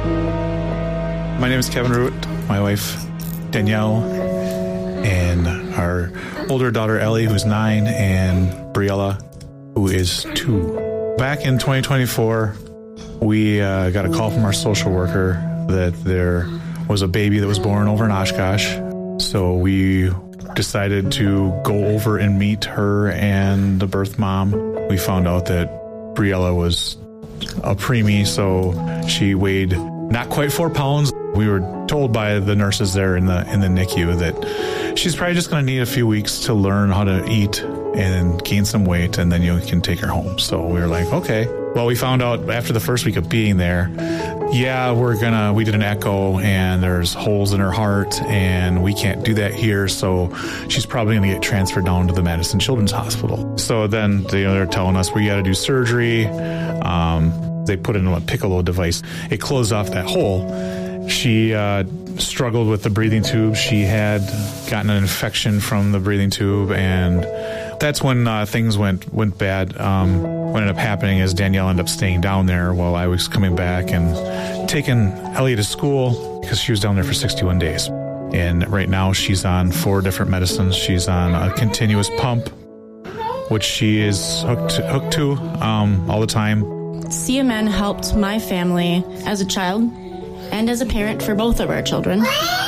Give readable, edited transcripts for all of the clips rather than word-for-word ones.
My name is Kevin Root, my wife Danielle, and our older daughter Ellie, who's 9, and Briella, who is 2. Back in 2024, we got a call from our social worker that there was a baby that was born over in Oshkosh. So we decided to go over and meet her and the birth mom. We found out that Briella was a preemie, so she weighed not quite 4 pounds. We were told by the nurses there in the NICU that she's probably just going to need a few weeks to learn how to eat and gain some weight, and then you can take her home. So we were like, okay. Well, we found out after the first week of being there, we did an echo and there's holes in her heart and we can't do that here. So she's probably going to get transferred down to the Madison Children's Hospital. So then they're telling us we got to do surgery. They put in a piccolo device. It closed off that hole. She struggled with the breathing tube. She had gotten an infection from the breathing tube, and that's when things went bad. What ended up happening is Danielle ended up staying down there while I was coming back and taking Ellie to school because she was down there for 61 days. And right now she's on 4 different medicines. She's on a continuous pump, which she is hooked to all the time. CMN helped my family as a child and as a parent for both of our children.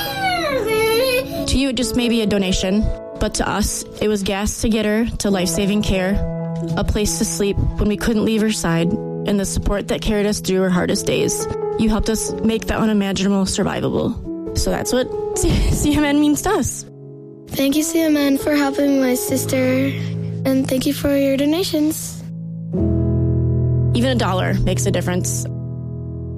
To you, it just may be a donation, but to us, it was gas to get her to life-saving care, a place to sleep when we couldn't leave her side, and the support that carried us through her hardest days. You helped us make the unimaginable survivable. So that's what CMN means to us. Thank you, CMN, for helping my sister, and thank you for your donations. Even $1 makes a difference.